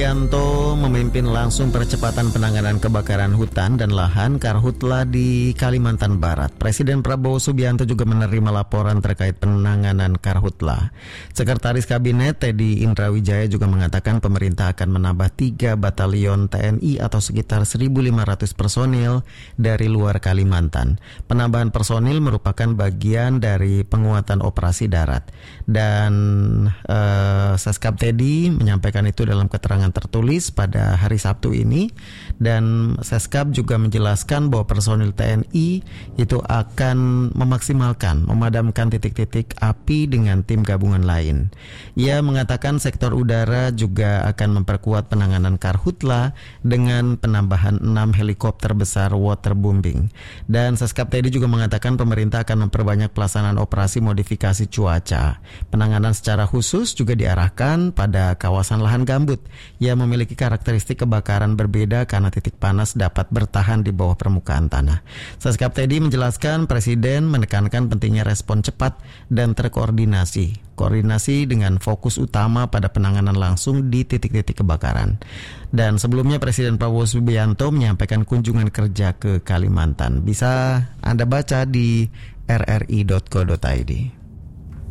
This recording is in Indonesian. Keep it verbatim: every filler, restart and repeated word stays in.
Subianto memimpin langsung percepatan penanganan kebakaran hutan dan lahan Karhutla di Kalimantan Barat. Presiden Prabowo Subianto juga menerima laporan terkait penanganan Karhutla. Sekretaris Kabinet Teddy Indrawijaya juga mengatakan pemerintah akan menambah tiga batalion T N I atau sekitar seribu lima ratus personil dari luar Kalimantan. Penambahan personil merupakan bagian dari penguatan operasi darat. Dan uh, Seskap Teddy menyampaikan itu dalam keterangan tertulis pada hari Sabtu ini, dan Seskap juga menjelaskan bahwa personil T N I itu akan memaksimalkan memadamkan titik-titik api dengan tim gabungan lain. Ia mengatakan sektor udara juga akan memperkuat penanganan Karhutla dengan penambahan enam helikopter besar waterbombing. Dan Seskap Teddy juga mengatakan pemerintah akan memperbanyak pelaksanaan operasi modifikasi cuaca. Penanganan secara khusus juga diarahkan pada kawasan lahan gambut yang memiliki karakteristik kebakaran berbeda karena titik panas dapat bertahan di bawah permukaan tanah. Seskap Teddy menjelaskan Presiden menekankan pentingnya respon cepat dan terkoordinasi. Koordinasi dengan fokus utama pada penanganan langsung di titik-titik kebakaran. Dan sebelumnya Presiden Prabowo Subianto menyampaikan kunjungan kerja ke Kalimantan. Bisa Anda baca di r r i dot co dot i d.